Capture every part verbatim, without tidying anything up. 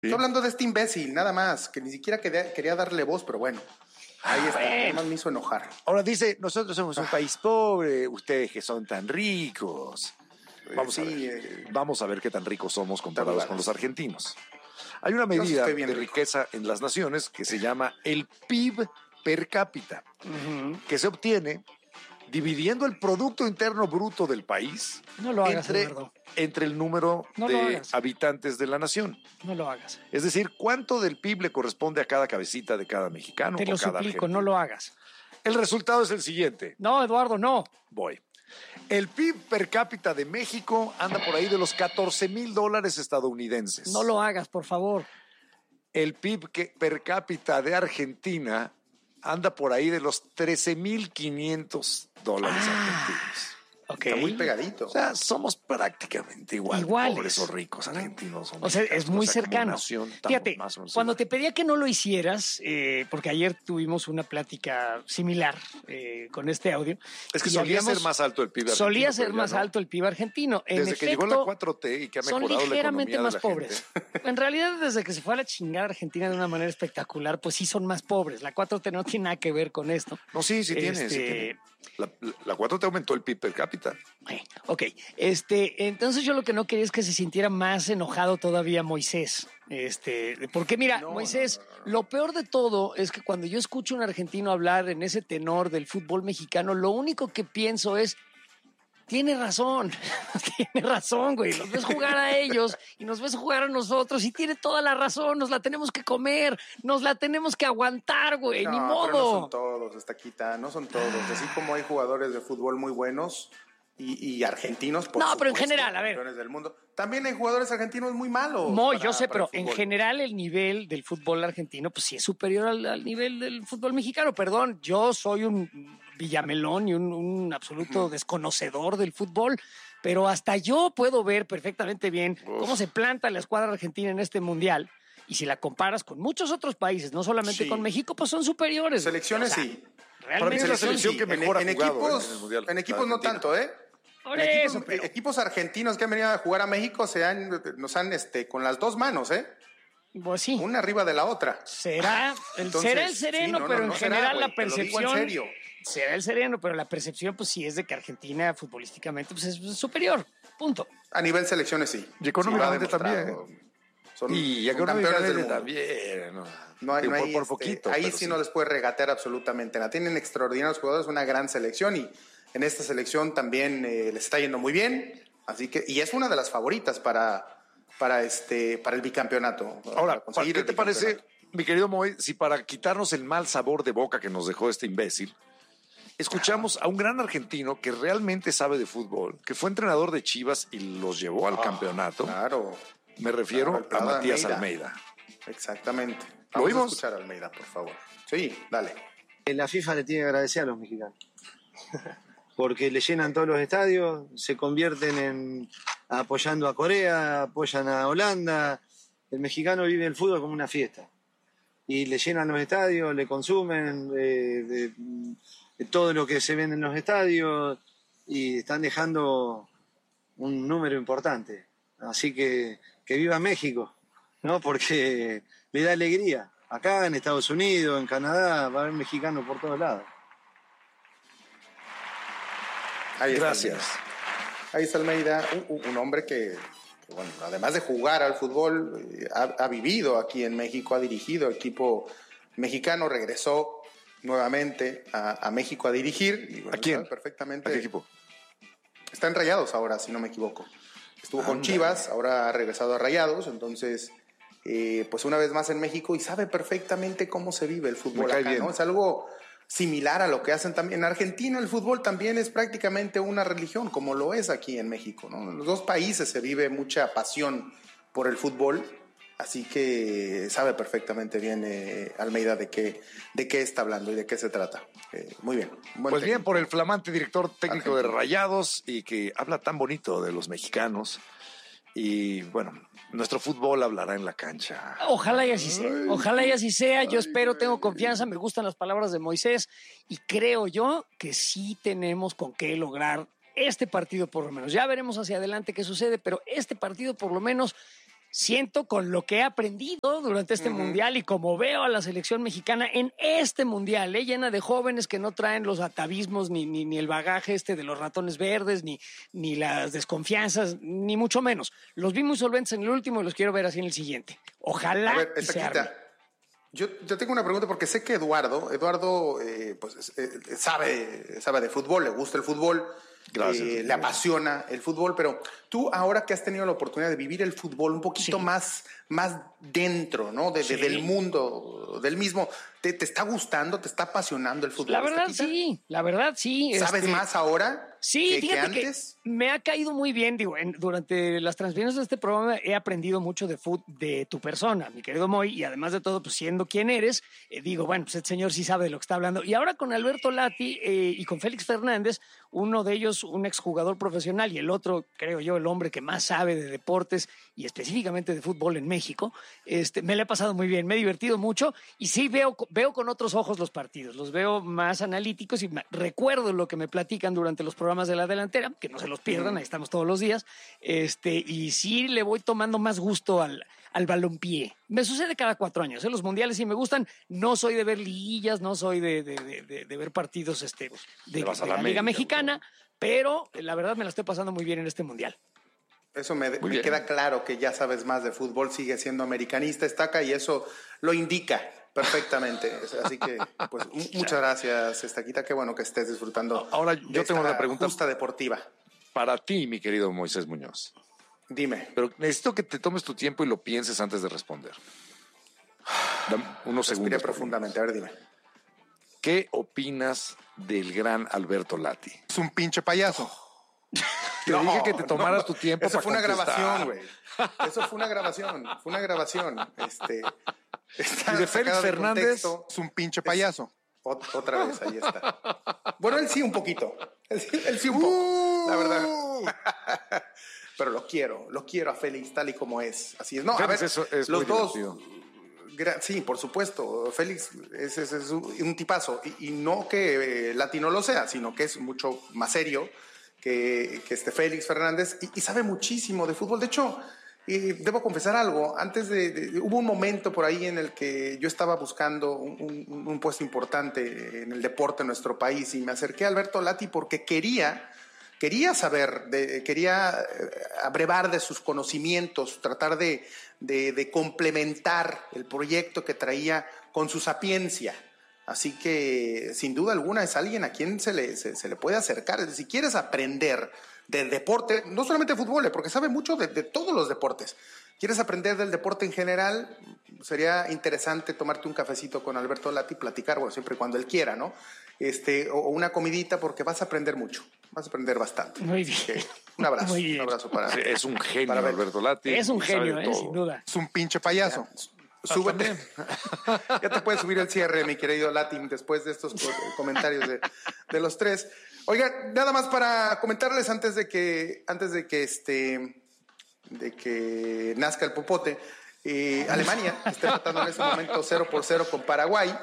Estoy hablando de este imbécil, nada más, que ni siquiera quería, quería darle voz, pero bueno. Ahí está, además me hizo enojar. Ahora dice, nosotros somos un país pobre, ustedes que son tan ricos. Vamos, sí, a ver, eh, vamos a ver qué tan ricos somos comparados con los argentinos. Hay una medida de rico. riqueza en las naciones que se llama el P I B per cápita, uh-huh. que se obtiene dividiendo el Producto Interno Bruto del país no lo hagas, entre, entre el número no de habitantes de la nación. No lo hagas. Es decir, ¿cuánto del P I B le corresponde a cada cabecita de cada mexicano? Te lo o cada suplico, argentino? No lo hagas. El resultado es el siguiente. No, Eduardo, no. Voy. El P I B per cápita de México anda por ahí de los catorce mil dólares estadounidenses. No lo hagas, por favor. El P I B que, per cápita de Argentina anda por ahí de los trece mil quinientos dólares ah, argentinos. Okay. Está muy pegadito. O sea, somos prácticamente igual, iguales. Pobres o ricos argentinos. O sea, es muy cercano. Fíjate, cuando te pedía que no lo hicieras, eh, porque ayer tuvimos una plática similar eh, con este audio. Es que solía habíamos, ser más alto el P I B argentino. Solía ser más no. alto el P I B argentino. En desde efecto, que llegó la cuatro T y que ha mejorado son ligeramente la economía más de la pobres. Gente. En realidad, desde que se fue a la chingada Argentina de una manera espectacular, pues sí son más pobres. La cuatro T no tiene nada que ver con esto. No, sí, sí tiene. Este... Sí tiene. La, la cuatro T aumentó el P I B per cápita. Okay. Ok, este, entonces yo lo que no quería es que se sintiera más enojado todavía Moisés. Este, porque mira, no, Moisés, no, no, no. lo peor de todo es que cuando yo escucho a un argentino hablar en ese tenor del fútbol mexicano, lo único que pienso es, tiene razón, tiene razón, güey. Nos ves jugar a ellos y nos ves jugar a nosotros y tiene toda la razón. Nos la tenemos que comer, nos la tenemos que aguantar, güey. No, ni modo. Pero no son todos, Estaquita, no son todos. Así como hay jugadores de fútbol muy buenos. Y, y argentinos, por No, supuesto, pero en general, a ver. Campeones del mundo. También hay jugadores argentinos muy malos. No, para, yo sé, pero en general el nivel del fútbol argentino, pues sí es superior al, al nivel del fútbol mexicano. Perdón, yo soy un villamelón y un, un absoluto uh-huh. desconocedor del fútbol, pero hasta yo puedo ver perfectamente bien Uf. cómo se planta la escuadra argentina en este mundial. Y si la comparas con muchos otros países, no solamente sí. con México, pues son superiores. Selecciones, o sea, sí. Realmente Para mí es la selección sí. que mejor en, ha en jugado equipos, en el mundial. En equipos no tanto, ¿eh? Por en eso, equipos, pero... equipos argentinos que han venido a jugar a México se han, nos han este, con las dos manos, ¿eh? Pues sí. Una arriba de la otra. Será el, Entonces, será el sereno, sí, no, pero no, en no general será, la percepción. Te lo digo en serio. Será el sereno, pero la percepción, pues sí es de que Argentina futbolísticamente pues, es superior. Punto. A nivel selecciones, sí. Y económicamente sí, también. Son, y son campeones del mundo. También. No, no hay, no hay por, este, por poquito. Ahí sí, sí no les puede regatear absolutamente nada. Tienen extraordinarios jugadores, una gran selección y en esta selección también eh, les está yendo muy bien. Así que, y es una de las favoritas para, para, este, para el bicampeonato. Ahora, ¿qué te parece, mi querido Moy, si para quitarnos el mal sabor de boca que nos dejó este imbécil, escuchamos a un gran argentino que realmente sabe de fútbol, que fue entrenador de Chivas y los llevó al oh, campeonato? Claro. Me refiero claro, a Matías Almeida. Almeida. Exactamente. ¿Lo oímos? A escuchar a Almeida, por favor. Sí, dale. La FIFA le tiene que agradecer a los mexicanos. Porque le llenan todos los estadios, se convierten en apoyando a Corea, apoyan a Holanda. El mexicano vive el fútbol como una fiesta. Y le llenan los estadios, le consumen eh, de, de todo lo que se vende en los estadios y están dejando un número importante. Así que que viva México, ¿no? Porque le da alegría. Acá en Estados Unidos, en Canadá, va a haber mexicanos por todos lados. Ahí Gracias. Está Ahí está Almeida, un, un hombre que, que, bueno, además de jugar al fútbol, eh, ha, ha vivido aquí en México, ha dirigido equipo mexicano, regresó nuevamente a, a México a dirigir. Y, bueno, ¿A quién? Perfectamente. ¿A qué equipo? Está en Rayados ahora, si no me equivoco. Estuvo Anda. con Chivas, ahora ha regresado a Rayados, entonces, eh, pues una vez más en México y sabe perfectamente cómo se vive el fútbol acá, ¿no? Es algo similar a lo que hacen también en Argentina. El fútbol también es prácticamente una religión, como lo es aquí en México, ¿no? En los dos países se vive mucha pasión por el fútbol, así que sabe perfectamente bien eh, Almeida de qué, de qué está hablando y de qué se trata. Eh, muy bien. Pues técnico. Bien por el flamante director técnico Argentina. de Rayados y que habla tan bonito de los mexicanos. Y bueno, nuestro fútbol hablará en la cancha. Ojalá y así sea. Ojalá y así sea. Yo espero, tengo confianza, me gustan las palabras de Moisés y creo yo que sí tenemos con qué lograr este partido por lo menos. Ya veremos hacia adelante qué sucede, pero este partido por lo menos siento con lo que he aprendido durante este uh-huh. mundial y como veo a la selección mexicana en este mundial, ¿eh? llena de jóvenes que no traen los atavismos ni, ni, ni el bagaje este de los ratones verdes, ni, ni las desconfianzas, ni mucho menos. Los vi muy solventes en el último y los quiero ver así en el siguiente. Ojalá. A ver, esta quita. Yo, yo tengo una pregunta porque sé que Eduardo, Eduardo eh, pues, eh, sabe, sabe de fútbol, le gusta el fútbol. Gracias, eh, le apasiona el fútbol, pero tú ahora que has tenido la oportunidad de vivir el fútbol un poquito sí. más, más dentro, ¿no? De, sí. de, del mundo, del mismo, ¿te, ¿te está gustando, te está apasionando el fútbol? La verdad sí, la verdad sí. ¿Sabes este... más ahora? Sí, que, fíjate que antes. Que me ha caído muy bien, digo, en, durante las transmisiones de este programa he aprendido mucho de fútbol, de tu persona, mi querido Moy, y además de todo, pues siendo quien eres, eh, digo, bueno, pues este señor sí sabe de lo que está hablando. Y ahora con Alberto Lati eh, y con Félix Fernández, uno de ellos un exjugador profesional y el otro, creo yo, el hombre que más sabe de deportes y específicamente de fútbol en México, este, me lo he pasado muy bien, me he divertido mucho y sí veo, veo con otros ojos los partidos, los veo más analíticos y me, recuerdo lo que me platican durante los programas de la delantera, que no se los pierdan, ahí estamos todos los días, este, y sí le voy tomando más gusto al, al balompié. Me sucede cada cuatro años, ¿eh? Los mundiales sí me gustan, no soy de ver liguillas, no soy de, de, de, de ver partidos este, de, de la, la Liga Mexicana, pero la verdad me la estoy pasando muy bien en este mundial. Eso me, me queda claro que ya sabes más de fútbol, sigue siendo americanista, Estaca, y eso lo indica perfectamente. Así que, pues, muchas gracias, Estaquita. Qué bueno que estés disfrutando. Ahora, yo tengo una pregunta justa deportiva. Para ti, mi querido Moisés Muñoz. Dime. Pero necesito que te tomes tu tiempo y lo pienses antes de responder. Dame unos Respiré segundos. profundamente. A ver, dime. ¿Qué opinas del gran Alberto Lati? Es un pinche payaso. Te no, dije que te tomaras no, tu tiempo eso para fue una contestar. grabación, güey. Eso fue una grabación. Fue una grabación. Este, y de Félix Fernández es un pinche payaso. Es, otra vez, ahí está. Bueno, él sí un poquito. Él, él sí un poco, uh, la verdad. Pero lo quiero, lo quiero a Félix tal y como es. Así es. No, Félix, a ver, eso es los dos. Gra- sí, por supuesto. Félix es, es, es un tipazo. Y, y no que eh, Lati no lo sea, sino que es mucho más serio que, que este Félix Fernández y, y sabe muchísimo de fútbol. De hecho, eh, debo confesar algo. Antes de, de, hubo un momento por ahí en el que yo estaba buscando un, un, un puesto importante en el deporte en nuestro país y me acerqué a Alberto Lati porque quería, quería saber, de, quería abrevar de sus conocimientos, tratar de, de, de complementar el proyecto que traía con su sapiencia. Así que, sin duda alguna, es alguien a quien se le, se, se le puede acercar. Si quieres aprender del deporte, no solamente de fútbol, porque sabe mucho de, de todos los deportes. ¿Quieres aprender del deporte en general? Sería interesante tomarte un cafecito con Alberto Lati y platicar, bueno, siempre cuando él quiera, ¿no? Este, o, o una comidita, porque vas a aprender mucho. Vas a aprender bastante. Muy bien. Okay. Un abrazo. Muy bien. Un abrazo para... Sí, es un genio, Alberto Lati. Es un genio, eh, sin duda. Es un pinche payaso. Ya. Súbete. Ya te puedes subir el cierre, mi querido Latin, después de estos comentarios de, de los tres. Oiga, nada más para comentarles antes de que, antes de que este, de que nazca el popote, eh, Alemania está empatando en este momento cero por cero con Paraguay.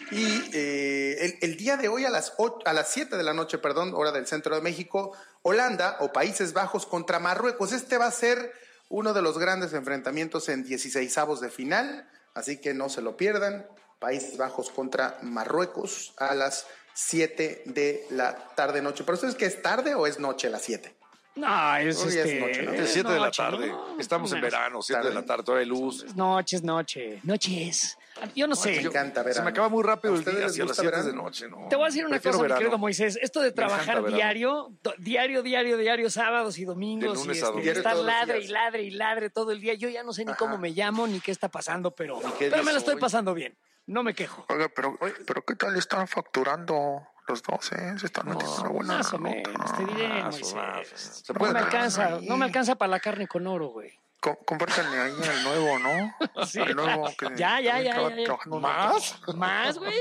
Y eh, el, el día de hoy a las, ocho, a las siete de la noche, perdón, hora del centro de México, Holanda o Países Bajos contra Marruecos. Este va a ser uno de los grandes enfrentamientos en dieciseisavos de final, así que no se lo pierdan. Países Bajos contra Marruecos a las siete de la tarde noche. ¿Pero ustedes qué es tarde o es noche a las siete? No, es, Hoy este, es noche, ¿no? Es siete de la tarde. No, Estamos no, en verano, siete de la tarde, todavía hay luz. Es noche, es noche. Noche es. Yo no sé. Me encanta verano. Se me acaba muy rápido ¿A el día, ustedes hacia les las gusta siete de verano? noche, ¿no? Te voy a decir una Prefiero cosa, verano. mi querido Moisés. Esto de trabajar verano. diario, do- diario, diario, diario, sábados y domingos, De lunes y, a este, domingo. y estar Todos los ladre días. y ladre y ladre todo el día. Yo ya no sé ni Ajá. cómo me llamo ni qué está pasando, pero, qué pero día me la estoy soy. pasando bien. No me quejo. Oiga, pero, pero ¿qué tal están facturando los dos, eh? Se están metiendo una buena Más o nota. menos, te diré, Más o menos. Moisés. Se No puede me ganar alcanza, ahí. no me alcanza para la carne con oro, güey. Com- compártanle ahí al nuevo, ¿no? Sí. Al nuevo que Ya, ya, también ya, traba- ya, ya. trabajando ¿Más? ¿Más, güey?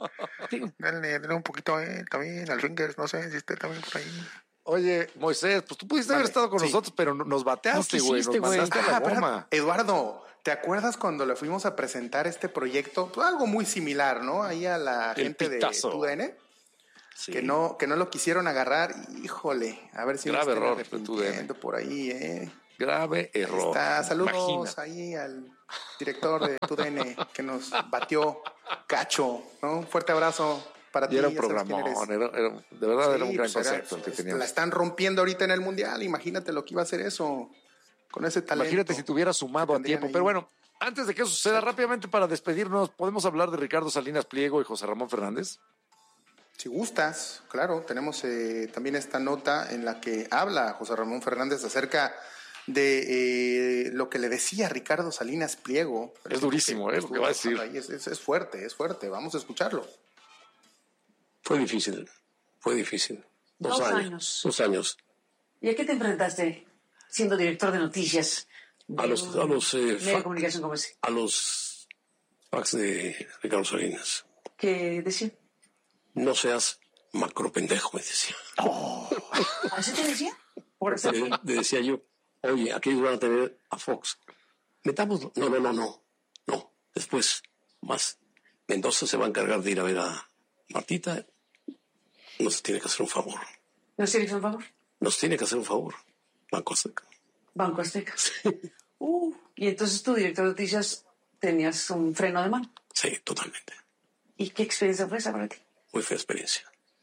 Sí. Denle, denle un poquito a él también, al Fingers, no sé si esté también por ahí. Oye, Moisés, pues tú pudiste haber Vale, estado con sí. nosotros, pero no- nos bateaste, No güey. quisiste, Nos güey. mandaste a la espera, goma. Eduardo, ¿te acuerdas cuando le fuimos a presentar este proyecto? Pues algo muy similar, ¿no? Ahí a la El gente pitazo. de T U D N, Sí. que no, que no lo quisieron agarrar. Híjole, a ver si Grave no estén error de T U D N. arrepintiendo por ahí, ¿eh? Grave error. Está, saludos Imagina. ahí al director de T U D N que nos batió Cacho, ¿no? Un fuerte abrazo para ti. Y era un programón, era, era, de verdad sí, era un gran pues concepto era, el que teníamos. La están rompiendo ahorita en el Mundial, imagínate lo que iba a hacer eso con ese talento. Imagínate si te hubiera sumado a tiempo, ahí. Pero bueno, antes de que eso suceda, rápidamente para despedirnos, ¿podemos hablar de Ricardo Salinas Pliego y José Ramón Fernández? Si gustas, claro, tenemos eh, también esta nota en la que habla José Ramón Fernández acerca de eh, lo que le decía Ricardo Salinas Pliego. Es durísimo, ¿eh? Lo que va a decir. Es, es, es fuerte, es fuerte. Vamos a escucharlo. Fue difícil, fue difícil. Dos, Dos años, años. Dos años. ¿Y a qué te enfrentaste siendo director de noticias? De a los, a los eh, medio de comunicación como ese. A los fax de Ricardo Salinas. ¿Qué decía? No seas macro pendejo, me decía. Oh. ¿Así te decía? Por eso. Le, le decía yo, oye, aquí van a tener a Fox. Metamos. No, no, no, no. No. Después, más. Mendoza se va a encargar de ir a ver a Martita. Nos tiene que hacer un favor. ¿Nos tiene que hacer un favor? Nos tiene que hacer un favor. Banco Azteca. Banco Azteca. Sí. Uh, y entonces tú, director de noticias, tenías un freno de mano. Sí, totalmente. ¿Y qué experiencia fue esa para ti? Muy fea experiencia.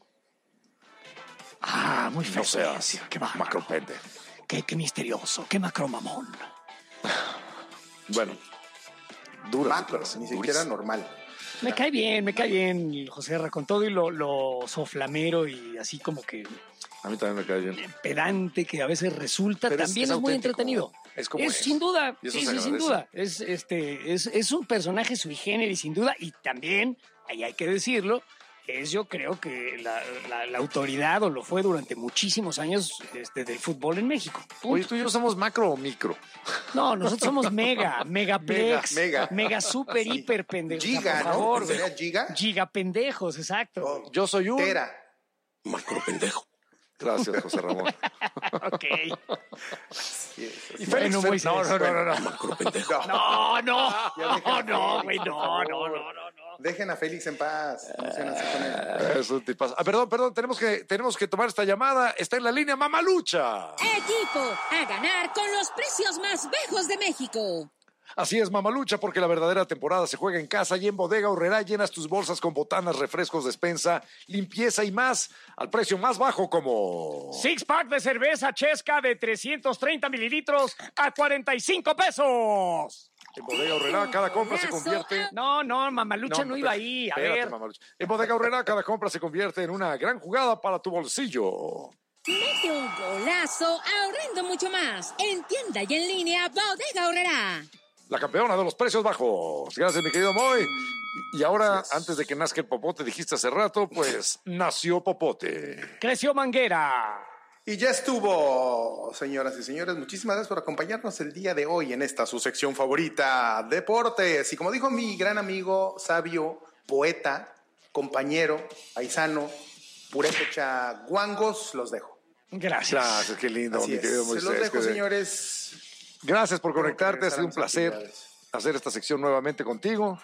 Ah, muy fea no experiencia. Seas qué bárbaro. macropende. Qué, qué misterioso, qué macromamón. Bueno, dura. Macro, ni siquiera normal. Me cae bien, me cae bien, José Ra, con todo y lo, lo soflamero y así como que... A mí también me cae bien. Pedante que a veces resulta, Pero también es, es, es muy entretenido. Es como es, es. Sin duda, sí, sí, sin duda. Es, este, es, es un personaje sui generis, sin duda, y también, ahí hay que decirlo, es yo creo que la, la, la autoridad, o lo fue durante muchísimos años, este, del fútbol en México. Punto. Oye, tú y yo somos macro o micro. No, nosotros somos mega, megaplex, mega, mega, mega super, sí. hiper pendejos. Giga, por favor, ¿no? ¿Sería giga? Giga pendejos, exacto. Oh, yo soy un... Tera. Macro pendejo. Gracias, José Ramón. Ok. Sí, y bueno, Moisés. No, no, no, no, no. Macro pendejo. No, no. No, no, güey, no, no, no, no, no. Dejen a Félix en paz. No sean así con él. Es un tipazo. Ah, perdón, perdón, tenemos que, tenemos que tomar esta llamada. Está en la línea Mamalucha. Equipo a ganar con los precios más bajos de México. Así es, Mamalucha, porque la verdadera temporada se juega en casa y en Bodega Aurrerá llenas tus bolsas con botanas, refrescos, despensa, limpieza y más al precio más bajo como... Six pack de cerveza Chesca de trescientos treinta mililitros a cuarenta y cinco pesos. En Bodega Aurrerá cada compra se convierte... No, no, Mamalucha no, no iba ahí, a espérate, ver. Mamalucha. En Bodega Aurrerá cada compra se convierte en una gran jugada para tu bolsillo. Mete un golazo ahorrando mucho más. En tienda y en línea Bodega Aurrerá. La campeona de los precios bajos. Gracias, mi querido Moy. Y ahora, antes de que nazca el popote, dijiste hace rato, pues nació popote. Creció manguera. Y ya estuvo, señoras y señores. Muchísimas gracias por acompañarnos el día de hoy en esta su sección favorita, Deportes. Y como dijo mi gran amigo, sabio, poeta, compañero, paisano, purépecha, guangos, los dejo. Gracias. Gracias, qué lindo, Así mi querido es. Moisés. Se los dejo, Que... señores. Gracias por conectarte, ha sido un placer hacer esta sección nuevamente contigo.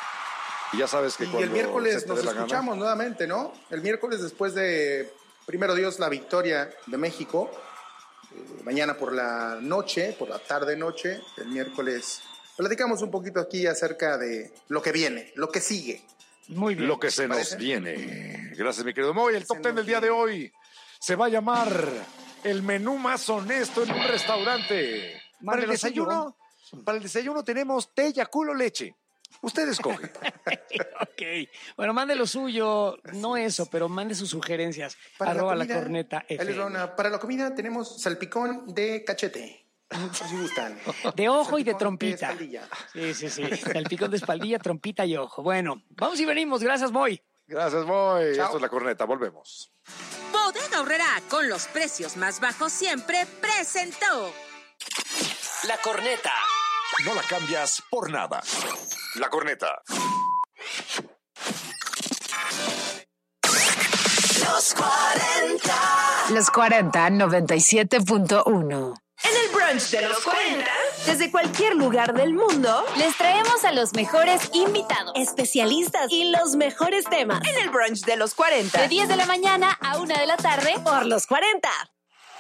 Y ya sabes que y cuando el miércoles nos escuchamos gana... nuevamente, ¿no? El miércoles después de, primero Dios, la victoria de México. Eh, mañana por la noche, por la tarde-noche, el miércoles, platicamos un poquito aquí acerca de lo que viene, lo que sigue. Muy bien. Lo que se nos viene. Gracias, mi querido Moy. El top ten del día de hoy se va a llamar el menú más honesto en un restaurante. Para el desayuno, para el desayuno tenemos té, yaculo, leche. Usted escoge. Ok. Bueno, mande lo suyo, no eso, pero mande sus sugerencias. Para Arroba la, comida, la corneta F M. Para la comida tenemos salpicón de cachete. Si gustan. De ojo salpicón y de trompita. De sí, sí, sí. Salpicón de espaldilla, trompita y ojo. Bueno, vamos y venimos. Gracias, Moy. Gracias, Moy. Chao. Esto es La Corneta. Volvemos. Bodega Aurrerá, con los precios más bajos siempre, presentó La Corneta. No la cambias por nada. La Corneta. Los cuarenta. Los cuarenta, noventa y siete punto uno. En el brunch de los cuarenta, desde cualquier lugar del mundo, les traemos a los mejores invitados, especialistas y los mejores temas. En el brunch de los cuarenta, de diez de la mañana a una de la tarde, por los cuarenta.